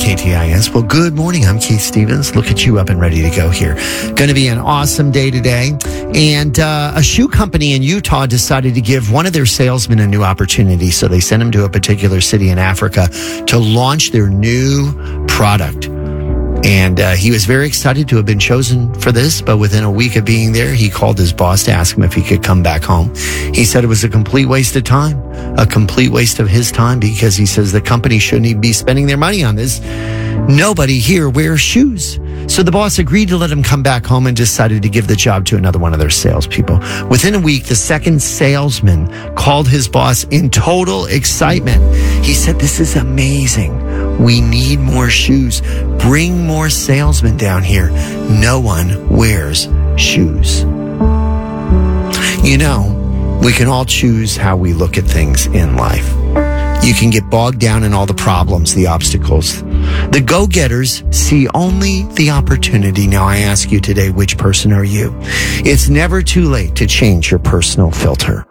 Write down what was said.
KTIS. Well, good morning. I'm Keith Stevens. Look at you up and ready to go here. Going to be an awesome day today. And a shoe company in Utah decided to give one of their salesmen a new opportunity. So they sent him to a particular city in Africa to launch their new product. And he was very excited to have been chosen for this, but within a week of being there, he called his boss to ask him if he could come back home. He said it was a complete waste of time, a complete waste of his time, because he says the company shouldn't even be spending their money on this. Nobody here wears shoes. So the boss agreed to let him come back home and decided to give the job to another one of their salespeople. Within a week, the second salesman called his boss in total excitement. He said, "This is amazing. We need more shoes. Bring more salesmen down here. No one wears shoes." You know, we can all choose how we look at things in life. You can get bogged down in all the problems, the obstacles. The go-getters see only the opportunity. Now I ask you today, which person are you? It's never too late to change your personal filter.